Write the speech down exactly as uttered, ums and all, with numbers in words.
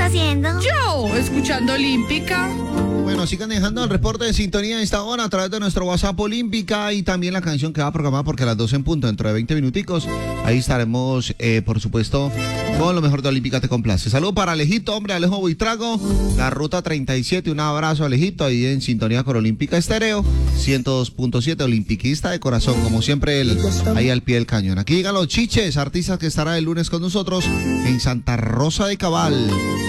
haciendo? Yo, escuchando Olímpica. Bueno, sigan dejando el reporte de sintonía a esta hora a través de nuestro WhatsApp Olímpica y también la canción que va a programar porque a las doce en punto, dentro de veinte minuticos, ahí estaremos, eh, por supuesto, con lo mejor de Olímpica Te Complace. Saludos para Alejito, hombre, Alejo Buitrago, la ruta treinta y siete, un abrazo Alejito, ahí en sintonía con Olímpica Estéreo, ciento dos punto siete, olimpiquista de corazón, como siempre él, ahí al pie del cañón. Aquí llegan los Chiches, artistas que estarán el lunes con nosotros en Santa Rosa de Cabal.